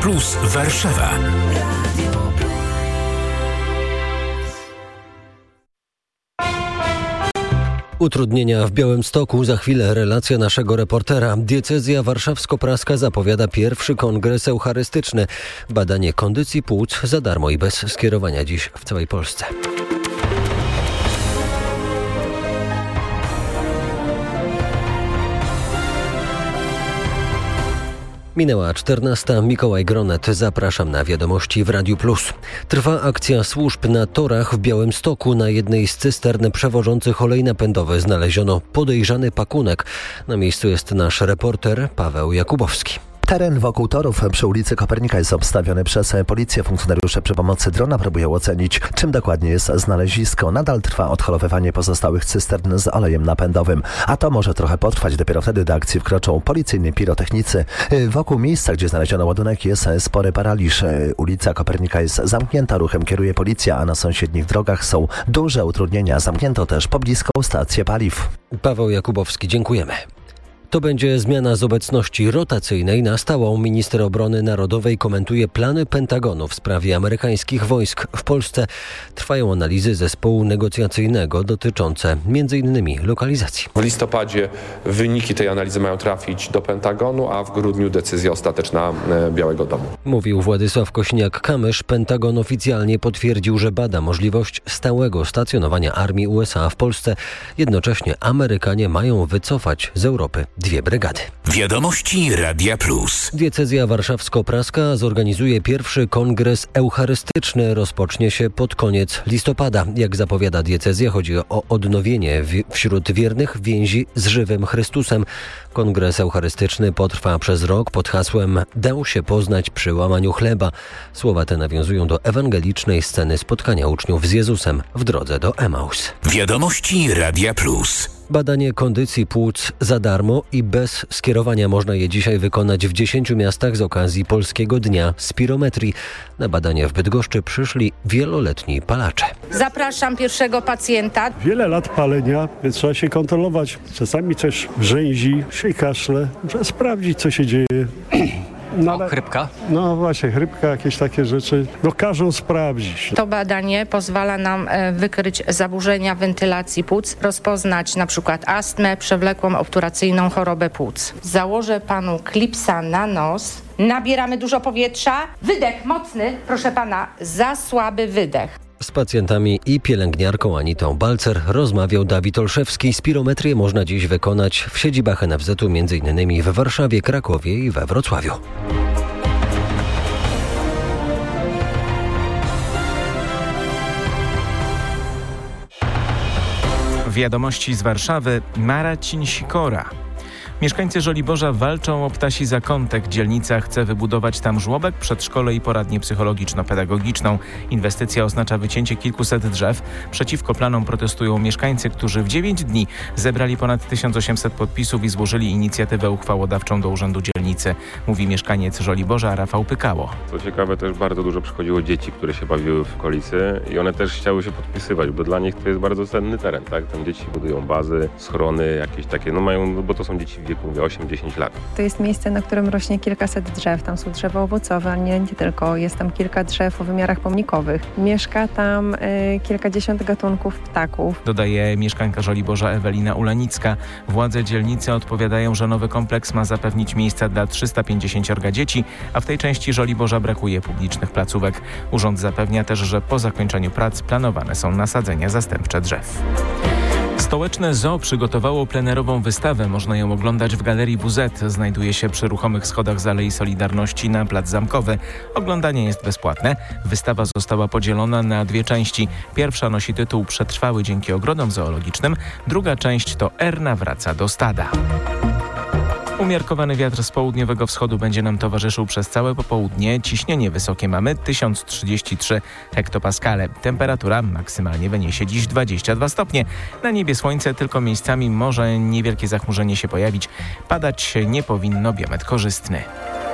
Plus Warszawa. Utrudnienia w Białymstoku. Za chwilę relacja naszego reportera. Diecezja warszawsko-praska zapowiada pierwszy kongres eucharystyczny. Badanie kondycji płuc za darmo i bez skierowania dziś w całej Polsce. Minęła 14. Mikołaj Gronet. Zapraszam na wiadomości w Radiu Plus. Trwa akcja służb na torach w Białymstoku. Na jednej z cystern przewożących olej napędowy znaleziono podejrzany pakunek. Na miejscu jest nasz reporter Paweł Jakubowski. Teren wokół torów przy ulicy Kopernika jest obstawiony przez policję. Funkcjonariusze przy pomocy drona próbują ocenić, czym dokładnie jest znalezisko. Nadal trwa odholowywanie pozostałych cystern z olejem napędowym. A to może trochę potrwać. Dopiero wtedy do akcji wkroczą policyjni pirotechnicy. Wokół miejsca, gdzie znaleziono ładunek, jest spory paraliż. Ulica Kopernika jest zamknięta, ruchem kieruje policja, a na sąsiednich drogach są duże utrudnienia. Zamknięto też pobliską stację paliw. Paweł Jakubowski, dziękujemy. To będzie zmiana z obecności rotacyjnej na stałą. Minister Obrony Narodowej komentuje plany Pentagonu w sprawie amerykańskich wojsk w Polsce. Trwają analizy zespołu negocjacyjnego dotyczące m.in. lokalizacji. W listopadzie wyniki tej analizy mają trafić do Pentagonu, a w grudniu decyzja ostateczna Białego Domu. Mówił Władysław Kośniak-Kamysz. Pentagon oficjalnie potwierdził, że bada możliwość stałego stacjonowania armii USA w Polsce. Jednocześnie Amerykanie mają wycofać z Europy 2 brygady. Wiadomości Radia Plus. Diecezja warszawsko-praska zorganizuje pierwszy kongres eucharystyczny. Rozpocznie się pod koniec listopada. Jak zapowiada diecezja, chodzi o odnowienie wśród wiernych więzi z żywym Chrystusem. Kongres eucharystyczny potrwa przez rok pod hasłem „Dał się poznać przy łamaniu chleba”. Słowa te nawiązują do ewangelicznej sceny spotkania uczniów z Jezusem w drodze do Emaus. Wiadomości Radia Plus. Badanie kondycji płuc za darmo i bez skierowania. Można je dzisiaj wykonać w 10 miastach z okazji Polskiego Dnia Spirometrii. Na badanie w Bydgoszczy przyszli wieloletni palacze. Zapraszam pierwszego pacjenta. Wiele lat palenia, więc trzeba się kontrolować. Czasami coś rzęzi, się kaszle. Trzeba sprawdzić, co się dzieje. Chrypka? No właśnie, chrypka, jakieś takie rzeczy. No każą sprawdzić. To badanie pozwala nam wykryć zaburzenia wentylacji płuc, rozpoznać na przykład astmę, przewlekłą obturacyjną chorobę płuc. Założę panu klipsa na nos. Nabieramy dużo powietrza. Wydech mocny, proszę pana, za słaby wydech. Z pacjentami i pielęgniarką Anitą Balcer rozmawiał Dawid Olszewski. Spirometrię można dziś wykonać w siedzibach NFZ-u, m.in. w Warszawie, Krakowie i we Wrocławiu. Wiadomości z Warszawy. Marcin Sikora. Mieszkańcy Żoliborza walczą o ptasi zakątek. Dzielnica chce wybudować tam żłobek, przedszkole i poradnię psychologiczno-pedagogiczną. Inwestycja oznacza wycięcie kilkuset drzew. Przeciwko planom protestują mieszkańcy, którzy w 9 dni zebrali ponad 1800 podpisów i złożyli inicjatywę uchwałodawczą do Urzędu Dzielnicy. Mówi mieszkaniec Żoliborza Rafał Pykało. Co ciekawe, też bardzo dużo przychodziło dzieci, które się bawiły w okolicy i one też chciały się podpisywać, bo dla nich to jest bardzo cenny teren, tak? Tam dzieci budują bazy, schrony jakieś takie, bo to są dzieci w wieku 8-10 lat. To jest miejsce, na którym rośnie kilkaset drzew. Tam są drzewa owocowe, ale nie tylko. Jest tam kilka drzew o wymiarach pomnikowych. Mieszka tam kilkadziesiąt gatunków ptaków. Dodaje mieszkanka Żoliborza Ewelina Ulanicka. Władze dzielnicy odpowiadają, że nowy kompleks ma zapewnić miejsca dla 350 dzieci, a w tej części Żoliborza brakuje publicznych placówek. Urząd zapewnia też, że po zakończeniu prac planowane są nasadzenia zastępcze drzew. Stołeczne Zoo przygotowało plenerową wystawę. Można ją oglądać w Galerii WZ. Znajduje się przy ruchomych schodach z Alei Solidarności na Plac Zamkowy. Oglądanie jest bezpłatne. Wystawa została podzielona na 2 części. Pierwsza nosi tytuł „Przetrwały dzięki ogrodom zoologicznym”. Druga część to „Erna wraca do stada”. Umiarkowany wiatr z południowego wschodu będzie nam towarzyszył przez całe popołudnie. Ciśnienie wysokie mamy 1033 hektopaskale. Temperatura maksymalnie wyniesie dziś 22 stopnie. Na niebie słońce, tylko miejscami może niewielkie zachmurzenie się pojawić. Padać nie powinno, biometr korzystny.